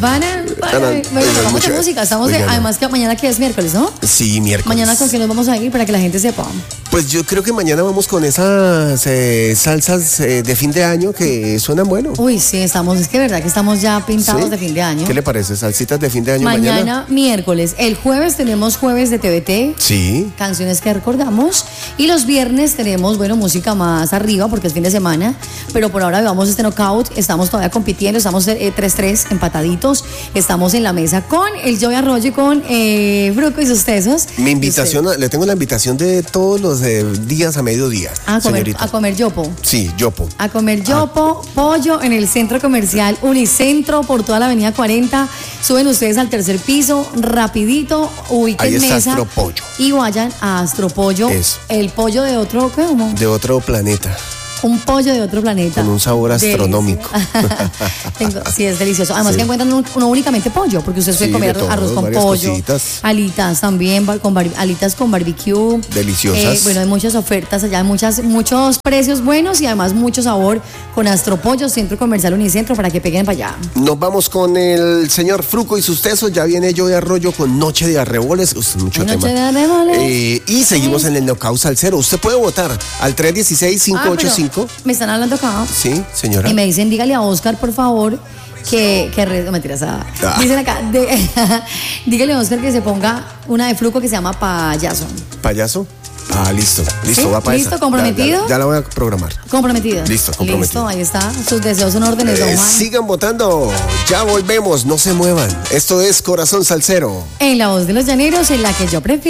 Vamos a música. Estamos además que mañana que es miércoles, ¿no? Sí, miércoles. Mañana con qué nos vamos a ir para que la gente sepa. Pues yo creo que mañana vamos con esas salsas de fin de año que suenan bueno. Uy, sí, es que verdad que estamos ya pintados de fin de año. ¿Qué le parece? Salsitas de fin de año mañana. Miércoles. El jueves tenemos jueves de TBT. Sí. Canciones que recordamos. Y los viernes tenemos, música más arriba porque es fin de semana. Pero por ahora vamos knockout. Estamos todavía compitiendo. Estamos 3-3 empataditos. Estamos en la mesa con el Joey Arroyo y con Fruco y sus tesos. Mi invitación, le tengo la invitación de todos los días a mediodía. A comer yopo. Sí, yopo. A comer yopo, pollo en el centro comercial Unicentro por toda la avenida 40. Suben ustedes al tercer piso, rapidito, ubiquen ahí está mesa. Astropollo. Y vayan a Astropollo. El pollo de otro, ¿cómo? De otro planeta. Un pollo de otro planeta. Con un sabor astronómico. Sí, es delicioso. Además que encuentran no únicamente pollo, porque ustedes pueden comer arroz con pollo, cositas. Alitas también, alitas con barbecue. Deliciosas. Hay muchas ofertas allá, muchos precios buenos y además mucho sabor con Astropollo, Centro Comercial Unicentro, para que peguen para allá. Nos vamos con el señor Fruco y sus tesos. Ya viene Joey Arroyo con Noche de Arreboles. Mucho tema. Noche de Arreboles. Y seguimos en el Knockout Salsero. Usted puede votar al 316-585. Me están hablando acá. Sí, señora. Y me dicen, dígale a Oscar, por favor, no mentiras. Dicen acá, dígale a Oscar que se ponga una de Fruco que se llama Payaso. ¿Payaso? Listo, ¿Sí? va para ¿Listo? esa. ¿Comprometido? Ya la voy a programar. ¿Comprometido? Listo, comprometido. Listo, ahí está. Sus deseos son órdenes, don Juan. Sigan votando. Ya volvemos, no se muevan. Esto es Corazón Salsero. En la voz de los llaneros, en la que yo prefiero.